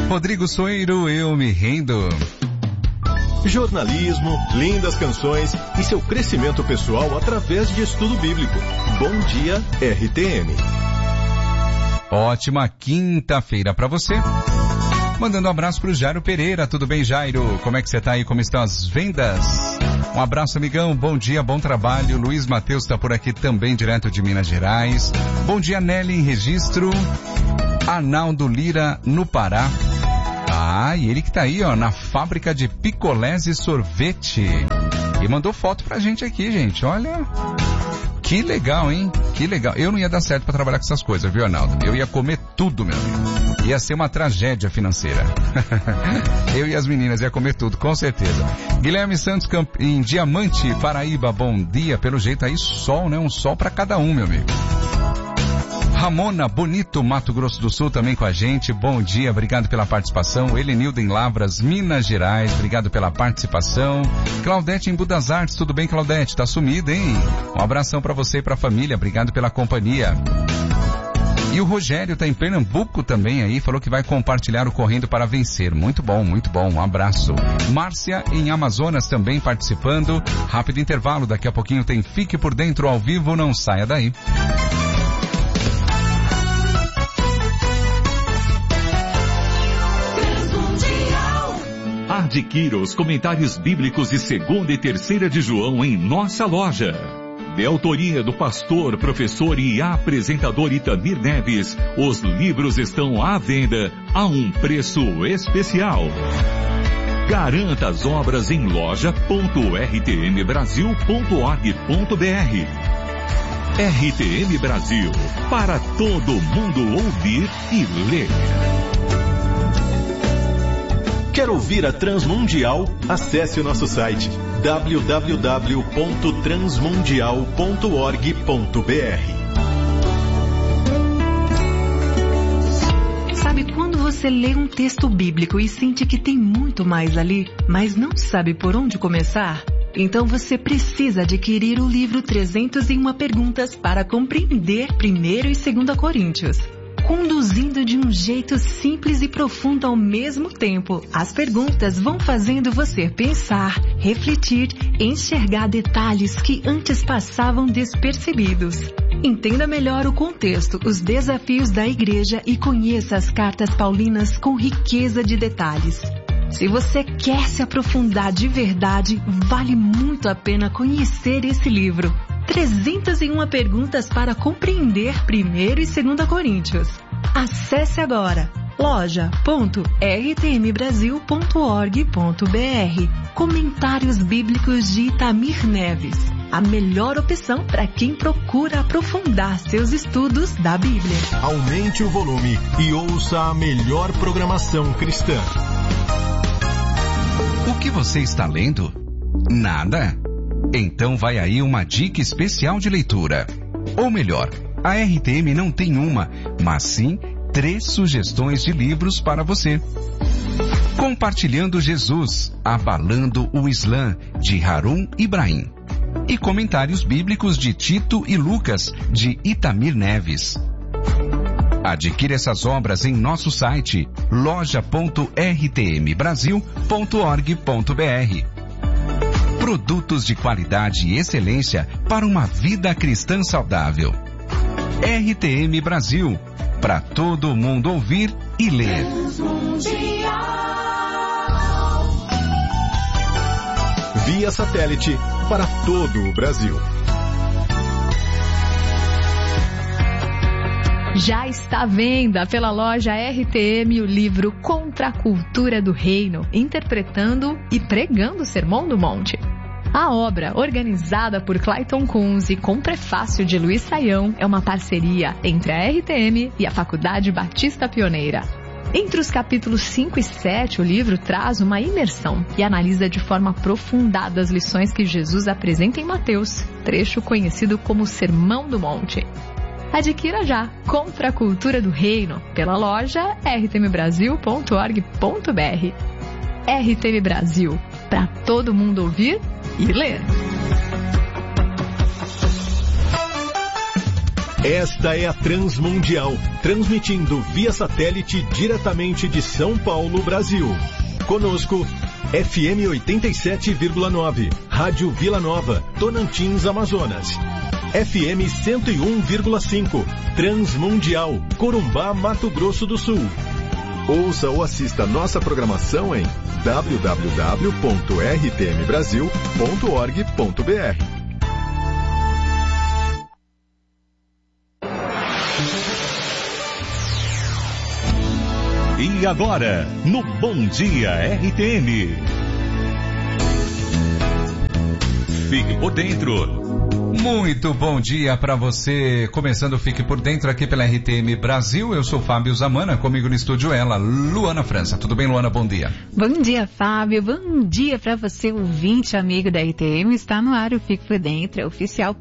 Rodrigo Soeiro, Eu Me Rendo. Jornalismo, lindas canções e seu crescimento pessoal através de estudo bíblico. Bom dia, RTM. Ótima quinta-feira para você. Mandando um abraço pro Jairo Pereira. Tudo bem, Jairo? Como é que você tá aí? Como estão as vendas? Um abraço, amigão. Bom dia, bom trabalho. Luiz Matheus tá por aqui também, direto de Minas Gerais. Bom dia, Nelly, em Registro. Arnaldo Lira, no Pará. Ah, e ele que tá aí, ó, na fábrica de picolés e sorvete. E mandou foto pra gente aqui, gente. Olha, que legal, hein? Que legal. Eu não ia dar certo pra trabalhar com essas coisas, viu, Arnaldo? Eu ia comer tudo, meu amigo. Ia ser uma tragédia financeira. Eu e as meninas ia comer tudo, com certeza. Guilherme Santos, em Diamante, Paraíba. Bom dia. Pelo jeito aí, sol, né? Um sol pra cada um, meu amigo. Ramona Bonito, Mato Grosso do Sul, também com a gente. Bom dia, obrigado pela participação. Helenilda em Lavras, Minas Gerais, obrigado pela participação. Claudete em Budas Artes, tudo bem, Claudete? Tá sumida, hein? Um abração pra você e pra família, obrigado pela companhia. E o Rogério tá em Pernambuco também aí, falou que vai compartilhar o Correndo para Vencer. Muito bom, um abraço. Márcia em Amazonas também participando. Rápido intervalo, daqui a pouquinho tem Fique por Dentro ao vivo, não saia daí. Adquira os comentários bíblicos de 2ª e 3ª de João em nossa loja. De autoria do pastor, professor e apresentador Itamir Neves, os livros estão à venda a um preço especial. Garanta as obras em loja.rtmbrasil.org.br. RTM Brasil, para todo mundo ouvir e ler. Quer ouvir a Transmundial? Acesse o nosso site www.transmundial.org.br. Sabe quando você lê um texto bíblico e sente que tem muito mais ali, mas não sabe por onde começar? Então você precisa adquirir o livro 301 Perguntas para compreender 1º e 2ª Coríntios. Conduzindo de um jeito simples e profundo ao mesmo tempo, as perguntas vão fazendo você pensar, refletir, enxergar detalhes que antes passavam despercebidos. Entenda melhor o contexto, os desafios da igreja e conheça as cartas paulinas com riqueza de detalhes. Se você quer se aprofundar de verdade, vale muito a pena conhecer esse livro. 301 Perguntas para compreender 1º e 2ª Coríntios. Acesse agora loja.rtmbrasil.org.br. Comentários bíblicos de Itamir Neves. A melhor opção para quem procura aprofundar seus estudos da Bíblia. Aumente o volume e ouça a melhor programação cristã. O que você está lendo? Nada? Então vai aí uma dica especial de leitura. Ou melhor, a RTM não tem uma, mas sim 3 sugestões de livros para você. Compartilhando Jesus, Abalando o Islã, de Harun Ibrahim. E comentários bíblicos de Tito e Lucas, de Itamir Neves. Adquira essas obras em nosso site loja.rtmbrasil.org.br. Produtos de qualidade e excelência para uma vida cristã saudável. RTM Brasil, para todo mundo ouvir e ler. Via satélite para todo o Brasil. Já está à venda pela loja RTM o livro Contra a Cultura do Reino, interpretando e pregando o Sermão do Monte. A obra, organizada por Clayton Kunz e com prefácio de Luiz Saião, é uma parceria entre a RTM e a Faculdade Batista Pioneira. Entre os capítulos 5 e 7, o livro traz uma imersão e analisa de forma aprofundada as lições que Jesus apresenta em Mateus, trecho conhecido como Sermão do Monte. Adquira já Contra a Cultura do Reino pela loja rtmbrasil.org.br. RTM Brasil, para todo mundo ouvir e ler. Esta é a Transmundial, transmitindo via satélite diretamente de São Paulo, Brasil. Conosco, FM 87,9, Rádio Vila Nova, Tocantins, Amazonas. FM 101,5, Transmundial, Corumbá, Mato Grosso do Sul. Ouça ou assista nossa programação em www.rtmbrasil.org.br. E agora, no Bom Dia RTM. Fique por dentro. Muito bom dia para você. Começando o Fique por Dentro aqui pela RTM Brasil. Eu sou Fábio Zamana, comigo no estúdio ela, Luana França. Tudo bem, Luana? Bom dia. Bom dia, Fábio. Bom dia para você, ouvinte amigo da RTM. Está no ar o Fique por Dentro, é oficial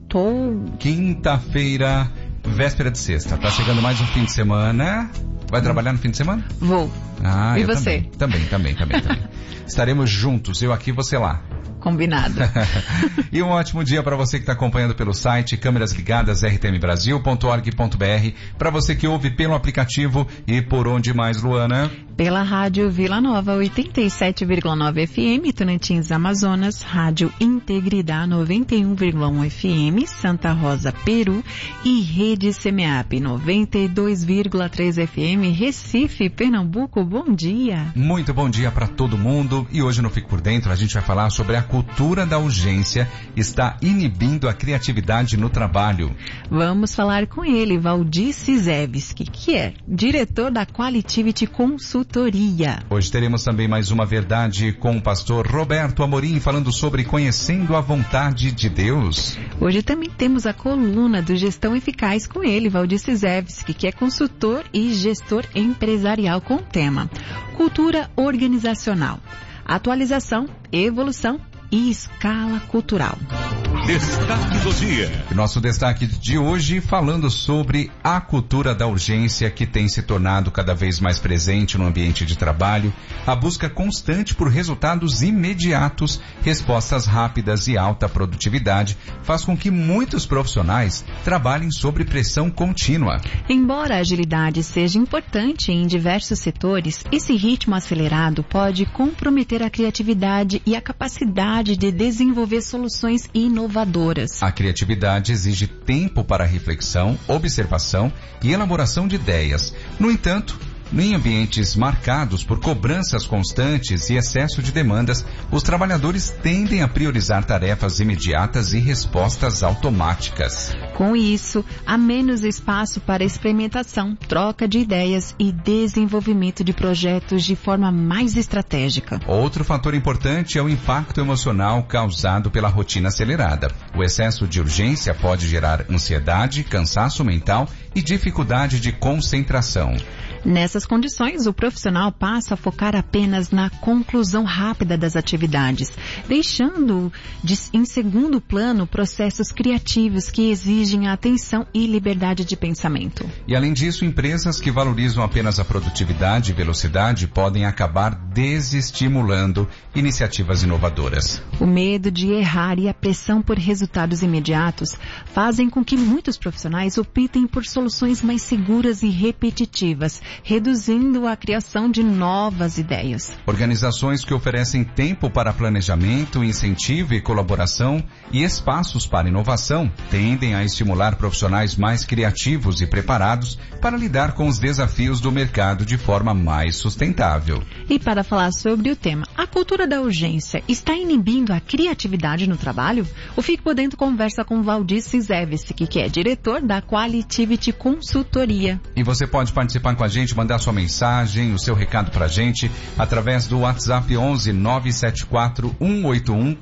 quinta-feira, véspera de sexta. Tá chegando mais um fim de semana. Vai trabalhar no fim de semana? Vou. E você? Também. Estaremos juntos, eu aqui, você lá. Combinado. E um ótimo dia para você que está acompanhando pelo site câmeras ligadas rtmbrasil.org.br, para você que ouve pelo aplicativo e por onde mais, Luana? Pela Rádio Vila Nova 87,9 FM, Tocantins, Amazonas, Rádio Integridade 91,1 FM, Santa Rosa, Peru e Rede Semeap 92,3 FM, Recife, Pernambuco. Bom dia. Muito bom dia para todo mundo. E hoje no Fique por Dentro a gente vai falar sobre a cultura da urgência está inibindo a criatividade no trabalho. Vamos falar com ele, Valdir Cizevski, que é diretor da Qualitivity Consultoria. Hoje teremos também mais uma verdade com o pastor Roberto Amorim, falando sobre conhecendo a vontade de Deus. Hoje também temos a coluna do Gestão Eficaz com ele, Valdir Cizevski, que é consultor e gestor empresarial, com o tema Cultura Organizacional, Atualização, Evolução e Escala Cultural. Destaque do dia. Nosso destaque de hoje falando sobre a cultura da urgência que tem se tornado cada vez mais presente no ambiente de trabalho. A busca constante por resultados imediatos, respostas rápidas e alta produtividade faz com que muitos profissionais trabalhem sob pressão contínua. Embora a agilidade seja importante em diversos setores, esse ritmo acelerado pode comprometer a criatividade e a capacidade de desenvolver soluções inovadoras. A criatividade exige tempo para reflexão, observação e elaboração de ideias. No entanto, em ambientes marcados por cobranças constantes e excesso de demandas, os trabalhadores tendem a priorizar tarefas imediatas e respostas automáticas. Com isso, há menos espaço para experimentação, troca de ideias e desenvolvimento de projetos de forma mais estratégica. Outro fator importante é o impacto emocional causado pela rotina acelerada. O excesso de urgência pode gerar ansiedade, cansaço mental e dificuldade de concentração. Nessas condições, o profissional passa a focar apenas na conclusão rápida das atividades, deixando em segundo plano processos criativos que exigem atenção e liberdade de pensamento. E além disso, empresas que valorizam apenas a produtividade e velocidade podem acabar desestimulando iniciativas inovadoras. O medo de errar e a pressão por resultados imediatos fazem com que muitos profissionais optem por soluções mais seguras e repetitivas, reduzindo a criação de novas ideias. Organizações que oferecem tempo para planejamento, incentivo e colaboração e espaços para inovação tendem a estimular profissionais mais criativos e preparados para lidar com os desafios do mercado de forma mais sustentável. E para falar sobre o tema, a cultura da urgência está inibindo a criatividade no trabalho? O Fique por Dentro conversa com Valdir Cizevski, que é diretor da Qualitivity Consultoria. E você pode participar com a gente, mandar sua mensagem, o seu recado pra gente, através do WhatsApp 11 974 181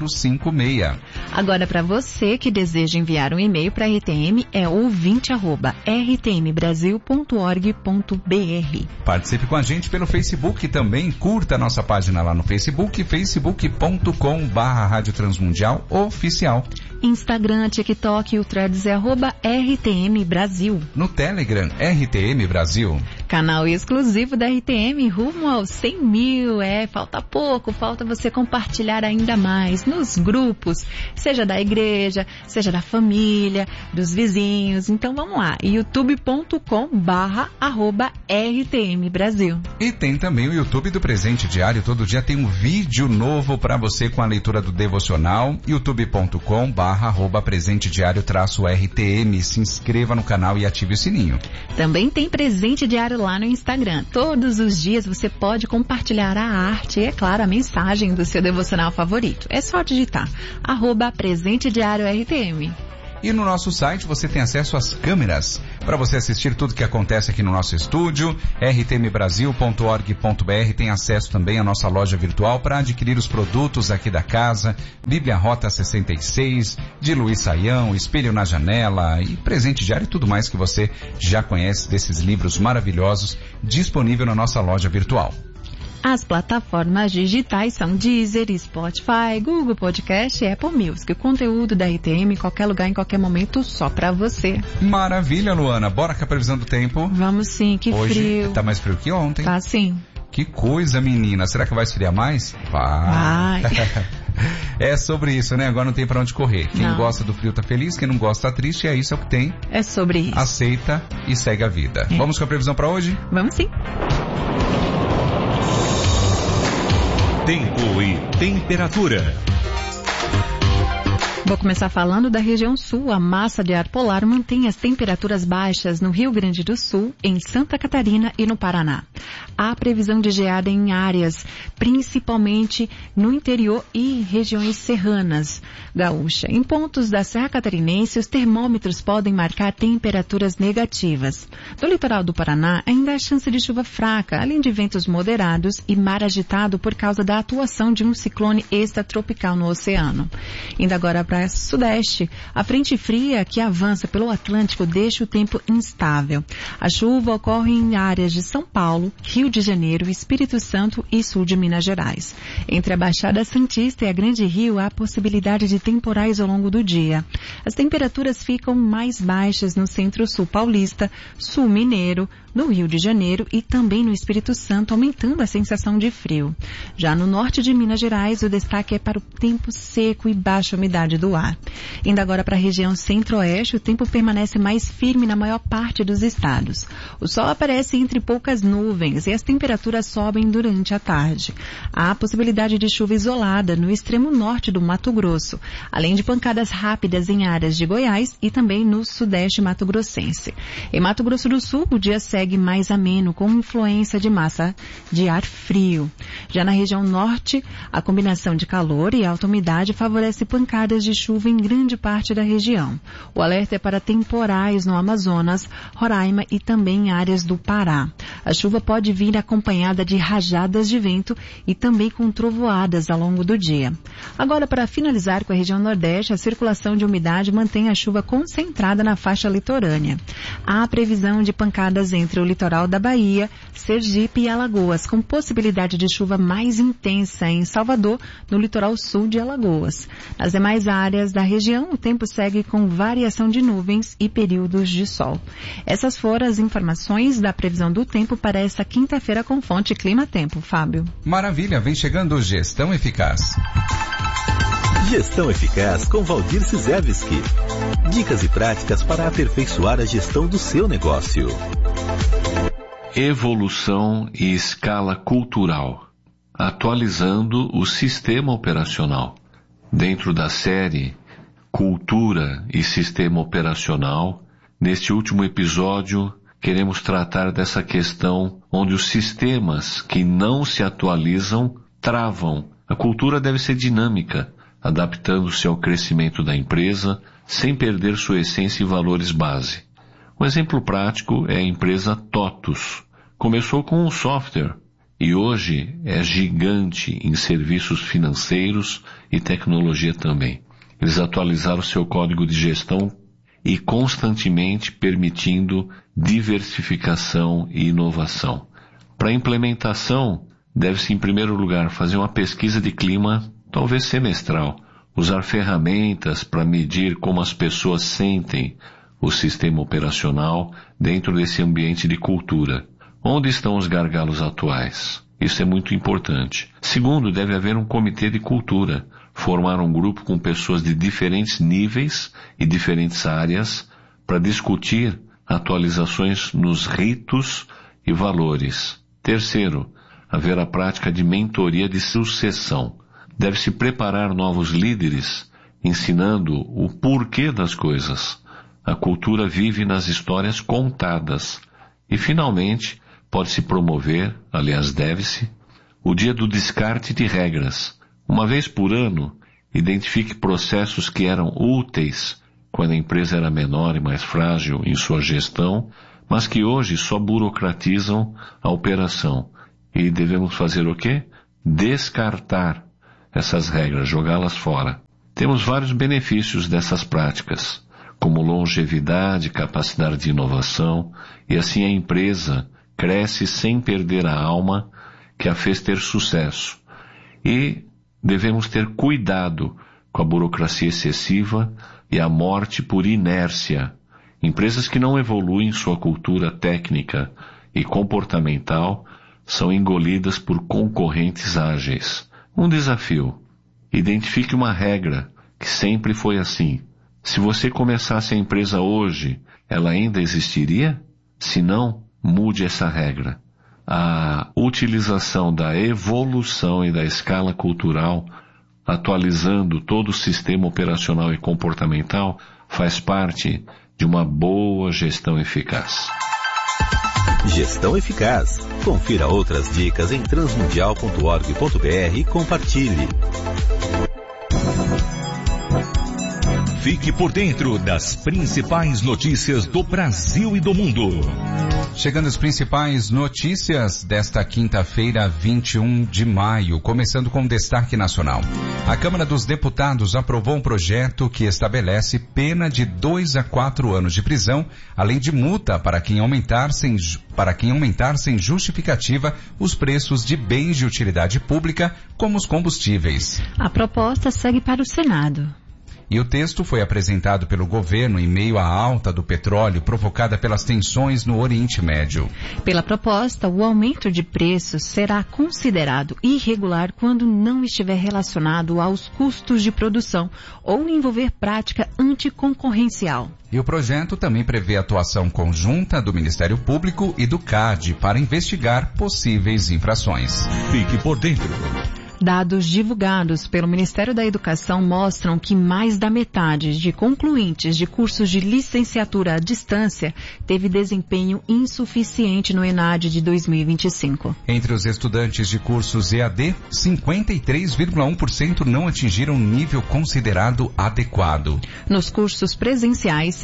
456. Agora, para você que deseja enviar um e-mail para a RTM, é ouvinte@rtmbrasil.org.br. Participe com a gente pelo Facebook também, curta a nossa página lá no Facebook, facebook.com/Rádio Transmundial Oficial. Instagram, TikTok e o Threads é @RTM Brasil. No Telegram, RTM Brasil. Canal exclusivo da RTM rumo aos 100 mil. Falta pouco, falta você compartilhar ainda mais nos grupos, seja da igreja, seja da família, dos vizinhos. Então vamos lá, youtube.com/RTM Brasil. E tem também o YouTube do Presente Diário. Todo dia tem um vídeo novo para você com a leitura do devocional. youtube.com/Presente Diário-RTM. Se inscreva no canal e ative o sininho. Também tem Presente Diário lá no Instagram. Todos os dias você pode compartilhar a arte e, é claro, a mensagem do seu devocional favorito. É só digitar @Presente Diário RTM. E no nosso site você tem acesso às câmeras para você assistir tudo que acontece aqui no nosso estúdio. rtmbrasil.org.br tem acesso também à nossa loja virtual para adquirir os produtos aqui da casa. Bíblia Rota 66, de Luiz Saião, Espelho na Janela e Presente Diário e tudo mais que você já conhece desses livros maravilhosos, disponível na nossa loja virtual. As plataformas digitais são Deezer, Spotify, Google Podcast e Apple Music. O conteúdo da RTM em qualquer lugar, em qualquer momento, só pra você. Maravilha, Luana. Bora com a previsão do tempo? Vamos sim, que hoje frio. Tá mais frio que ontem. Tá sim. Que coisa, menina. Será que vai esfriar mais? Vai. É sobre isso, né? Agora não tem pra onde correr. Quem Não. gosta do frio tá feliz, quem não gosta tá triste, é isso, é o que tem. É sobre isso. Aceita e segue a vida. Vamos com a previsão pra hoje? Vamos sim. Tempo e temperatura. Vou começar falando da região sul. A massa de ar polar mantém as temperaturas baixas no Rio Grande do Sul, em Santa Catarina e no Paraná. Há previsão de geada em áreas, principalmente no interior e regiões serranas gaúcha. Em pontos da Serra Catarinense, os termômetros podem marcar temperaturas negativas. No litoral do Paraná, ainda há chance de chuva fraca, além de ventos moderados e mar agitado por causa da atuação de um ciclone extratropical no oceano. Indo agora para o sudeste, a frente fria que avança pelo Atlântico deixa o tempo instável. A chuva ocorre em áreas de São Paulo, Rio de Janeiro, Espírito Santo e sul de Minas Gerais. Entre a Baixada Santista e a Grande Rio, há possibilidade de temporais ao longo do dia. As temperaturas ficam mais baixas no centro-sul paulista, sul mineiro, no Rio de Janeiro e também no Espírito Santo, aumentando a sensação de frio. Já no norte de Minas Gerais, o destaque é para o tempo seco e baixa umidade do ar. Indo agora para a região centro-oeste, o tempo permanece mais firme na maior parte dos estados. O sol aparece entre poucas nuvens e as temperaturas sobem durante a tarde. Há possibilidade de chuva isolada no extremo norte do Mato Grosso, além de pancadas rápidas em áreas de Goiás e também no sudeste mato-grossense. Em Mato Grosso do Sul, o dia segue mais ameno, com influência de massa de ar frio. Já na região norte, a combinação de calor e alta umidade favorece pancadas de chuva em grande parte da região. O alerta é para temporais no Amazonas, Roraima e também em áreas do Pará. A chuva pode vir acompanhada de rajadas de vento e também com trovoadas ao longo do dia. Agora, para finalizar com a região nordeste, a circulação de umidade mantém a chuva concentrada na faixa litorânea. Há previsão de pancadas entre o litoral da Bahia, Sergipe e Alagoas, com possibilidade de chuva mais intensa em Salvador, no litoral sul de Alagoas. Nas demais áreas da região, o tempo segue com variação de nuvens e períodos de sol. Essas foram as informações da previsão do tempo para esta quinta-feira com fonte Clima Tempo. Fábio. Maravilha, vem chegando Gestão Eficaz. Gestão Eficaz com Valdir Sizevski. Dicas e práticas para aperfeiçoar a gestão do seu negócio. Evolução e escala cultural, atualizando o sistema operacional. Dentro da série Cultura e Sistema Operacional, neste último episódio, queremos tratar dessa questão onde os sistemas que não se atualizam travam. A cultura deve ser dinâmica, adaptando-se ao crescimento da empresa, sem perder sua essência e valores base. Um exemplo prático é a empresa TOTUS. Começou com um software e hoje é gigante em serviços financeiros e tecnologia também. Eles atualizaram seu código de gestão e constantemente permitindo diversificação e inovação. Para a implementação, deve-se em primeiro lugar fazer uma pesquisa de clima, talvez semestral, usar ferramentas para medir como as pessoas sentem o sistema operacional dentro desse ambiente de cultura. Onde estão os gargalos atuais? Isso é muito importante. Segundo, deve haver um comitê de cultura, formar um grupo com pessoas de diferentes níveis e diferentes áreas para discutir atualizações nos ritos e valores. Terceiro, haver a prática de mentoria de sucessão. Deve-se preparar novos líderes, ensinando o porquê das coisas. A cultura vive nas histórias contadas. E, finalmente, pode-se promover, aliás deve-se, o dia do descarte de regras. Uma vez por ano, identifique processos que eram úteis quando a empresa era menor e mais frágil em sua gestão, mas que hoje só burocratizam a operação. E devemos fazer o quê? Descartar essas regras, jogá-las fora. Temos vários benefícios dessas práticas, como longevidade, capacidade de inovação, e assim a empresa cresce sem perder a alma que a fez ter sucesso. E devemos ter cuidado com a burocracia excessiva e a morte por inércia. Empresas que não evoluem sua cultura técnica e comportamental são engolidas por concorrentes ágeis. Um desafio. Identifique uma regra que sempre foi assim. Se você começasse a empresa hoje, ela ainda existiria? Se não, mude essa regra. A utilização da evolução e da escala cultural, atualizando todo o sistema operacional e comportamental, faz parte de uma boa gestão eficaz. Gestão eficaz. Confira outras dicas em transmundial.org.br e compartilhe. Fique por dentro das principais notícias do Brasil e do mundo. Chegando as principais notícias desta quinta-feira, 21 de maio, começando com destaque nacional. A Câmara dos Deputados aprovou um projeto que estabelece pena de 2 a 4 anos de prisão, além de multa para quem aumentar sem justificativa os preços de bens de utilidade pública, como os combustíveis. A proposta segue para o Senado. E o texto foi apresentado pelo governo em meio à alta do petróleo provocada pelas tensões no Oriente Médio. Pela proposta, o aumento de preços será considerado irregular quando não estiver relacionado aos custos de produção ou envolver prática anticoncorrencial. E o projeto também prevê atuação conjunta do Ministério Público e do CAD para investigar possíveis infrações. Fique por dentro. Dados divulgados pelo Ministério da Educação mostram que mais da metade de concluintes de cursos de licenciatura à distância teve desempenho insuficiente no ENAD de 2025. Entre os estudantes de cursos EAD, 53,1% não atingiram nível considerado adequado. Nos cursos presenciais,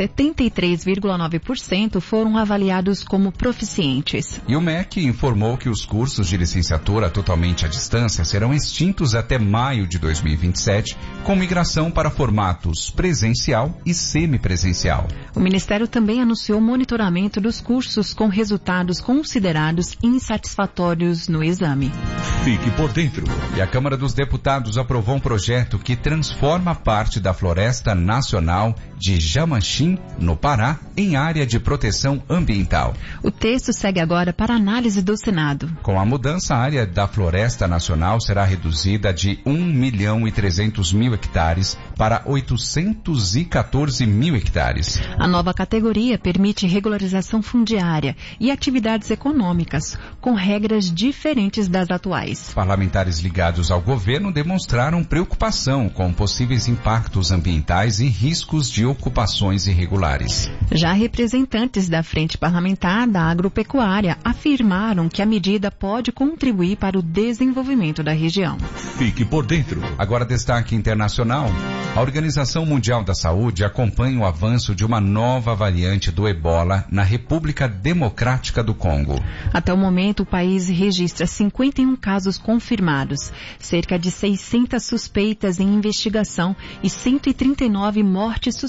73,9% foram avaliados como proficientes. E o MEC informou que os cursos de licenciatura totalmente à distância serão extintos até maio de 2027, com migração para formatos presencial e semipresencial. O Ministério também anunciou monitoramento dos cursos com resultados considerados insatisfatórios no exame. Fique por dentro. E a Câmara dos Deputados aprovou um projeto que transforma parte da Floresta Nacional de Jamanchim, no Pará, em área de proteção ambiental. O texto segue agora para análise do Senado. Com a mudança, a área da Floresta Nacional será reduzida de 1.300.000 hectares para 814.000 hectares. A nova categoria permite regularização fundiária e atividades econômicas, com regras diferentes das atuais. Parlamentares ligados ao governo demonstraram preocupação com possíveis impactos ambientais e riscos de ocupações irregulares. Já representantes da Frente Parlamentar da Agropecuária afirmaram que a medida pode contribuir para o desenvolvimento da região. Fique por dentro. Agora, destaque internacional. A Organização Mundial da Saúde acompanha o avanço de uma nova variante do Ebola na República Democrática do Congo. Até o momento, o país registra 51 casos confirmados, cerca de 600 suspeitas em investigação e 139 mortes suspeitas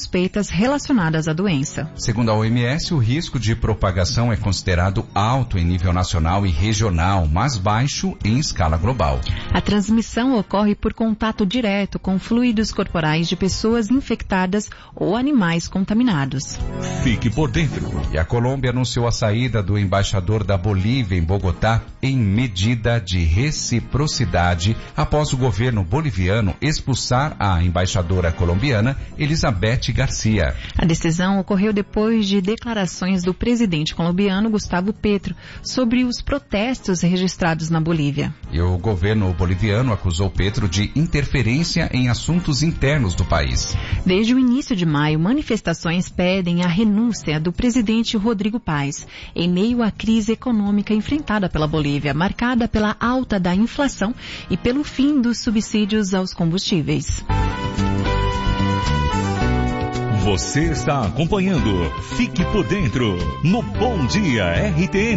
suspeitas relacionadas à doença. Segundo a OMS, o risco de propagação é considerado alto em nível nacional e regional, mas baixo em escala global. A transmissão ocorre por contato direto com fluidos corporais de pessoas infectadas ou animais contaminados. Fique por dentro. E a Colômbia anunciou a saída do embaixador da Bolívia em Bogotá em medida de reciprocidade após o governo boliviano expulsar a embaixadora colombiana Elizabeth Garcia. A decisão ocorreu depois de declarações do presidente colombiano Gustavo Petro sobre os protestos registrados na Bolívia. E o governo boliviano acusou Petro de interferência em assuntos internos do país. Desde o início de maio, manifestações pedem a renúncia do presidente Rodrigo Paz, em meio à crise econômica enfrentada pela Bolívia, marcada pela alta da inflação e pelo fim dos subsídios aos combustíveis. Você está acompanhando Fique por Dentro no Bom Dia RTM.